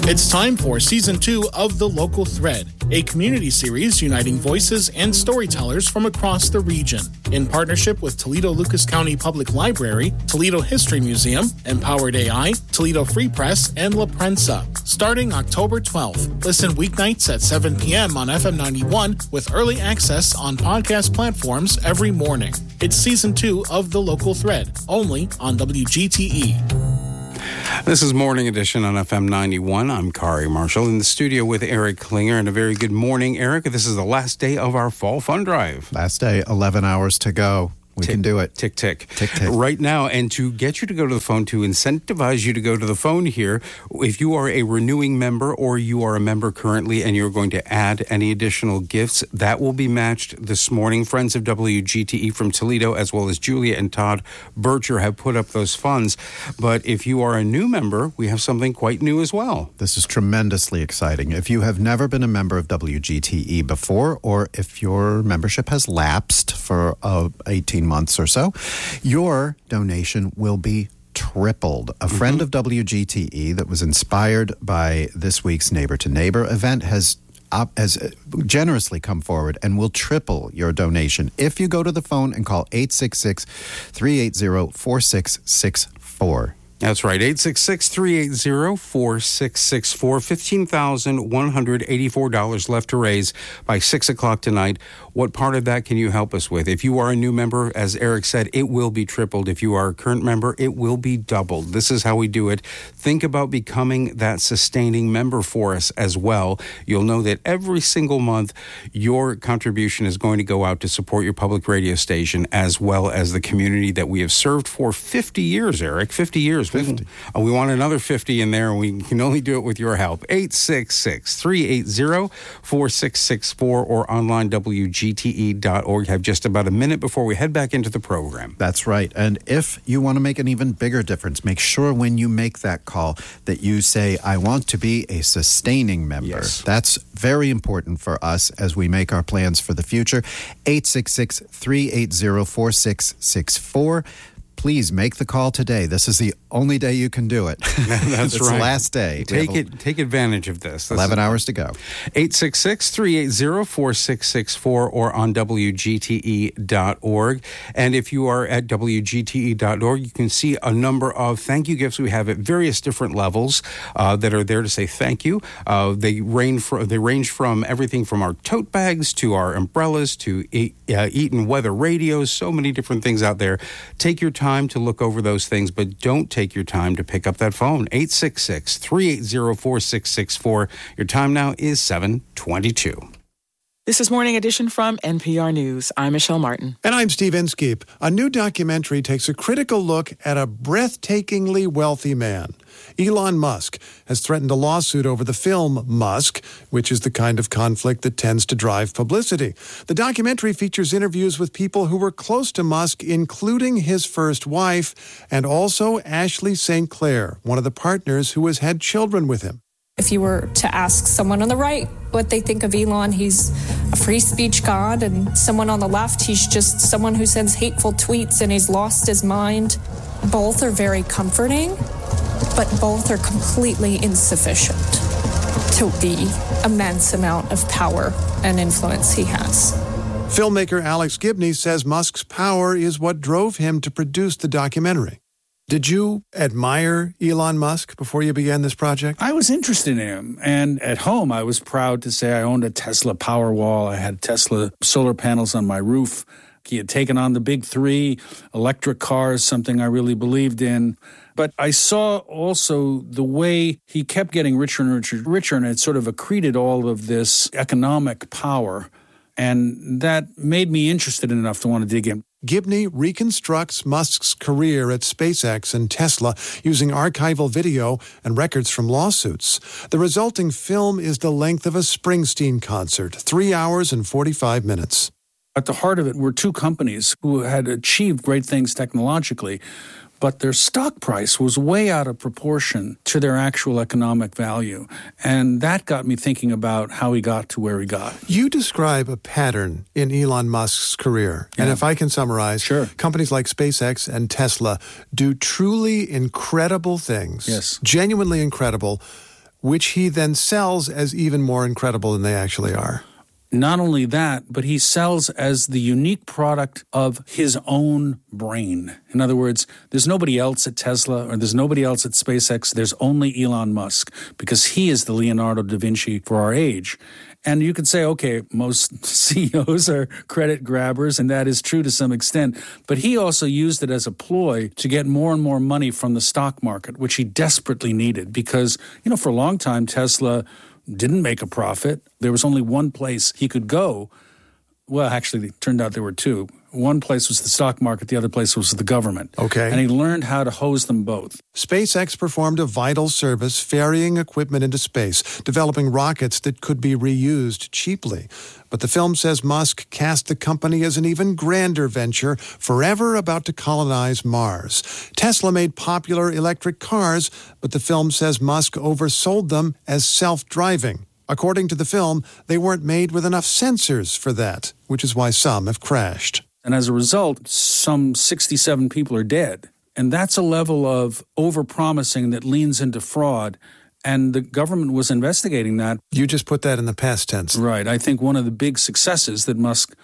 It's time for Season 2 of The Local Thread, a community series uniting voices and storytellers from across the region. In partnership with Toledo Lucas County Public Library, Toledo History Museum, Empowered AI, Toledo Free Press, and La Prensa. Starting October 12th. Listen weeknights at 7 p.m. on FM 91 with early access on podcast platforms every morning. It's Season 2 of The Local Thread, only on WGTE. This is Morning Edition on FM 91. I'm Kari Marshall in the studio with Eric Klinger. And a very good morning, Eric. This is the last day of our Fall Fund Drive. Last day, 11 hours to go. We can do it. Tick, tick. Tick, tick. Right now, and to get you to go to the phone, to incentivize you to go to the phone here, if you are a renewing member or you are a member currently and you're going to add any additional gifts, that will be matched this morning. Friends of WGTE from Toledo, as well as Julia and Todd Bircher, have put up those funds. But if you are a new member, we have something quite new as well. This is tremendously exciting. If you have never been a member of WGTE before, or if your membership has lapsed for 18 months or so, your donation will be tripled. A friend of WGTE that was inspired by this week's Neighbor to Neighbor event has generously come forward and will triple your donation if you go to the phone and call 866-380-4664. That's right, 866-380-4664. $15,184 left to raise by 6 o'clock tonight. What part of that can you help us with? If you are a new member, as Eric said, it will be tripled. If you are a current member, it will be doubled. This is how we do it. Think about becoming that sustaining member for us as well. You'll know that every single month, your contribution is going to go out to support your public radio station as well as the community that we have served for 50 years, Eric. 50 years. 50. We want another 50 in there, and we can only do it with your help. 866-380-4664 or online WGTE.org. Have just about a minute before we head back into the program. That's right. And if you want to make an even bigger difference, make sure when you make that call that you say, I want to be a sustaining member. Yes. That's very important for us as we make our plans for the future. 866-380-4664. Please make the call today. This is the only day you can do it. That's it's right. the last day. Take advantage of this. 11 hours to go. 866-380-4664 or on WGTE.org. And if you are at WGTE.org, you can see a number of thank you gifts we have at various different levels that are there to say thank you. They range from everything from our tote bags to our umbrellas to Eaton weather radios, so many different things out there. Take your time to look over those things, but don't take your time to pick up that phone. 866-380-4664. Your time now is 7:22. This is Morning Edition from NPR News. I'm Michelle Martin. And I'm Steve Inskeep. A new documentary takes a critical look at a breathtakingly wealthy man. Elon Musk has threatened a lawsuit over the film Musk, which is the kind of conflict that tends to drive publicity. The documentary features interviews with people who were close to Musk, including his first wife, and also Ashley St. Clair, one of the partners who has had children with him. If you were to ask someone on the right what they think of Elon, he's a free speech god, and someone on the left, he's just someone who sends hateful tweets and he's lost his mind. Both are very comforting, but both are completely insufficient to the immense amount of power and influence he has. Filmmaker Alex Gibney says Musk's power is what drove him to produce the documentary. Did you admire Elon Musk before you began this project? I was interested in him. And at home, I was proud to say I owned a Tesla Powerwall. I had Tesla solar panels on my roof. He had taken on the big three, electric cars, something I really believed in. But I saw also the way he kept getting richer and richer, and it sort of accreted all of this economic power. And that made me interested enough to want to dig in. Gibney reconstructs Musk's career at SpaceX and Tesla using archival video and records from lawsuits. The resulting film is the length of a Springsteen concert, 3 hours and 45 minutes. At the heart of it were two companies who had achieved great things technologically, but their stock price was way out of proportion to their actual economic value. And that got me thinking about how he got to where he got. You describe a pattern in Elon Musk's career. Yeah. And if I can summarize, sure. Companies like SpaceX and Tesla do truly incredible things. Yes. Genuinely incredible, which he then sells as even more incredible than they actually are. Not only that, but he sells as the unique product of his own brain. In other words, there's nobody else at Tesla or there's nobody else at SpaceX. There's only Elon Musk because he is the Leonardo da Vinci for our age. And you could say, okay, most CEOs are credit grabbers, and that is true to some extent. But he also used it as a ploy to get more and more money from the stock market, which he desperately needed because, for a long time, Tesla didn't make a profit. There was only one place he could go. Well, actually, it turned out there were two. One place was the stock market. The other place was the government. Okay. And he learned how to hose them both. SpaceX performed a vital service ferrying equipment into space, developing rockets that could be reused cheaply. But the film says Musk cast the company as an even grander venture, forever about to colonize Mars. Tesla made popular electric cars, but the film says Musk oversold them as self-driving. According to the film, they weren't made with enough sensors for that, which is why some have crashed. And as a result, some 67 people are dead. And that's a level of overpromising that leans into fraud. And the government was investigating that. You just put that in the past tense. Right. I think one of the big successes that Musk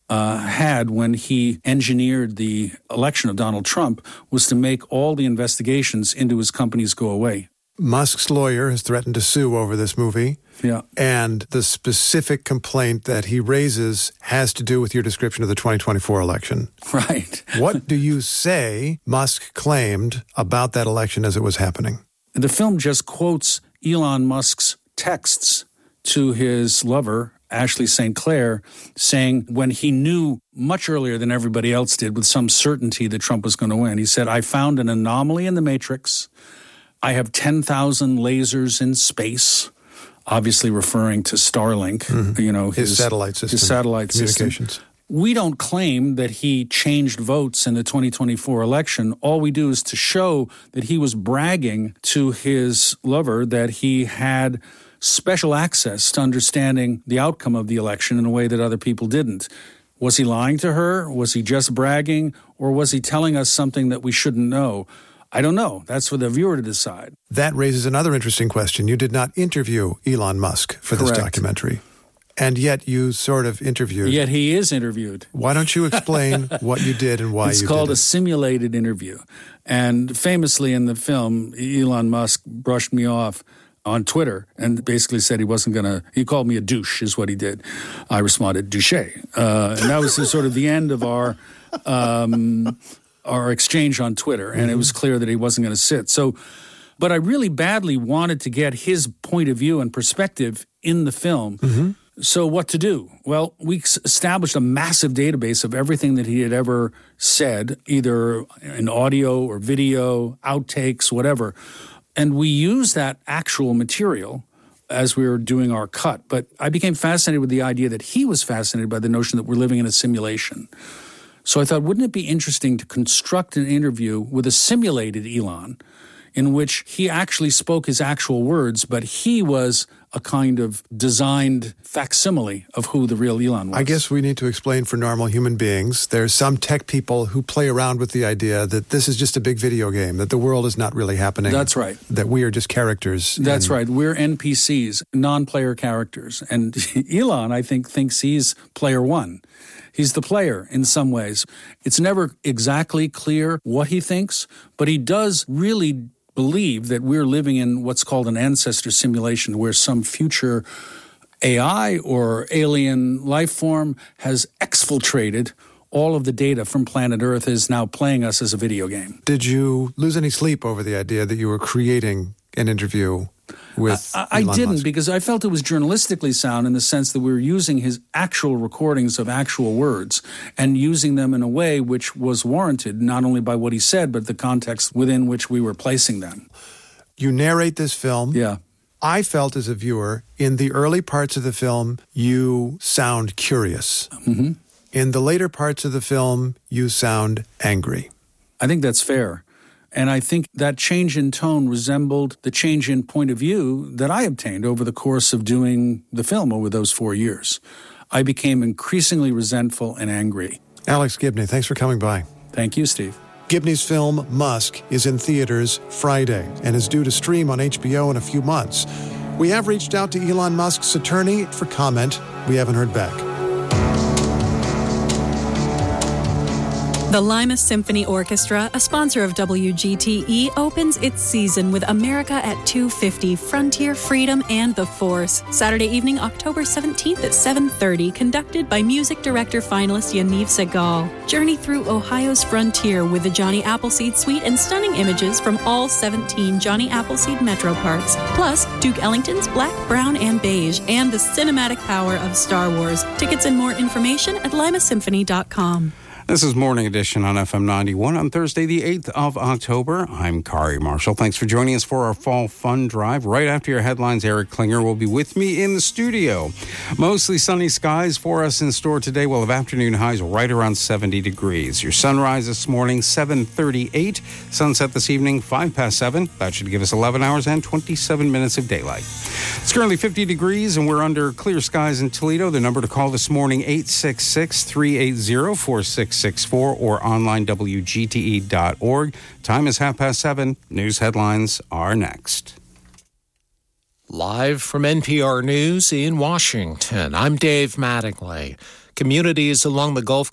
had when he engineered the election of Donald Trump was to make all the investigations into his companies go away. Musk's lawyer has threatened to sue over this movie. Yeah. And the specific complaint that he raises has to do with your description of the 2024 election. Right. What do you say Musk claimed about that election as it was happening? The film just quotes Elon Musk's texts to his lover, Ashley St. Clair, saying when he knew much earlier than everybody else did with some certainty that Trump was going to win, he said, "I found an anomaly in the matrix. I have 10,000 lasers in space," obviously referring to Starlink, his satellite system. His satellite communications. System. We don't claim that he changed votes in the 2024 election. All we do is to show that he was bragging to his lover that he had special access to understanding the outcome of the election in a way that other people didn't. Was he lying to her? Was he just bragging? Or was he telling us something that we shouldn't know? I don't know. That's for the viewer to decide. That raises another interesting question. You did not interview Elon Musk for this documentary. And yet you sort of interviewed. Yet he is interviewed. Why don't you explain what you did and why you did it? It's called a simulated interview. And famously in the film, Elon Musk brushed me off on Twitter and basically said he wasn't going to, he called me a douche is what he did. I responded, douche. And that was sort of the end of our exchange on Twitter. And it was clear that he wasn't going to sit. But I really badly wanted to get his point of view and perspective in the film. Mm-hmm. So what to do? Well, we established a massive database of everything that he had ever said, either in audio or video, outtakes, whatever. And we used that actual material as we were doing our cut. But I became fascinated with the idea that he was fascinated by the notion that we're living in a simulation. So I thought, wouldn't it be interesting to construct an interview with a simulated Elon in which he actually spoke his actual words, but he was a kind of designed facsimile of who the real Elon was. I guess we need to explain for normal human beings. There's some tech people who play around with the idea that this is just a big video game, that the world is not really happening. That's right. That we are just characters. That's right. We're NPCs, non-player characters. And Elon, I think, thinks he's player one. He's the player in some ways. It's never exactly clear what he thinks, but he does really believe that we're living in what's called an ancestor simulation where some future AI or alien life form has exfiltrated all of the data from planet Earth, is now playing us as a video game. Did you lose any sleep over the idea that you were creating an interview with I Elon didn't, Musk? because I felt it was journalistically sound in the sense that we were using his actual recordings of actual words and using them in a way which was warranted, not only by what he said, but the context within which we were placing them. You narrate this film. Yeah. I felt as a viewer, in the early parts of the film, you sound curious. Mm-hmm. In the later parts of the film, you sound angry. I think that's fair. And I think that change in tone resembled the change in point of view that I obtained over the course of doing the film over those 4 years. I became increasingly resentful and angry. Alex Gibney, thanks for coming by. Thank you, Steve. Gibney's film, Musk, is in theaters Friday and is due to stream on HBO in a few months. We have reached out to Elon Musk's attorney for comment. We haven't heard back. The Lima Symphony Orchestra, a sponsor of WGTE, opens its season with America at 250, Frontier, Freedom, and the Force. Saturday evening, October 17th at 7:30, conducted by music director finalist Yaniv Segal. Journey through Ohio's frontier with the Johnny Appleseed Suite and stunning images from all 17 Johnny Appleseed Metro parks. Plus, Duke Ellington's Black, Brown, and Beige, and the cinematic power of Star Wars. Tickets and more information at limasymphony.com. This is Morning Edition on FM 91 on Thursday, the 8th of October. I'm Kari Marshall. Thanks for joining us for our Fall Fun Drive. Right after your headlines, Eric Klinger will be with me in the studio. Mostly sunny skies for us in store today. We'll have afternoon highs right around 70 degrees. Your sunrise this morning, 7:38. Sunset this evening, 7:05. That should give us 11 hours and 27 minutes of daylight. It's currently 50 degrees, and we're under clear skies in Toledo. The number to call this morning, 866-380-4664 or online WGTE.org. Time is 7:30. News headlines are next. Live from NPR News in Washington, I'm Dave Mattingly. Communities along the Gulf